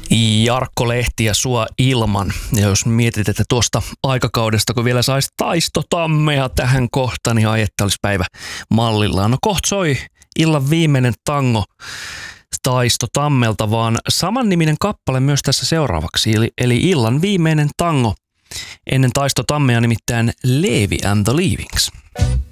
Jarkko Lehti ja Sua ilman. Ja jos mietit, että tuosta aikakaudesta, kun vielä saisi Taisto Tammea tähän kohtaan, niin ai että olisi päivä mallillaan. No kohta soi illan viimeinen tango Taisto Tammelta, vaan samanniminen kappale myös tässä seuraavaksi. Eli illan viimeinen tango ennen Taisto Tammea, nimittäin Leevi and the Leavings.